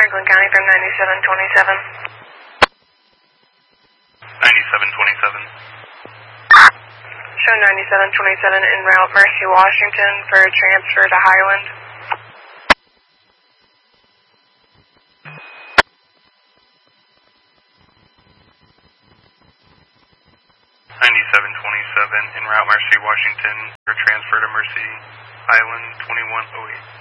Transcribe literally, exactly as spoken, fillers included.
Franklin County from ninety-seven twenty-seven. ninety-seven twenty-seven. Show ninety-seven twenty-seven en route Mercy, Washington for a transfer to Highland. ninety-seven twenty-seven en route Mercy, Washington for transfer to Mercy, Highland twenty-one oh eight.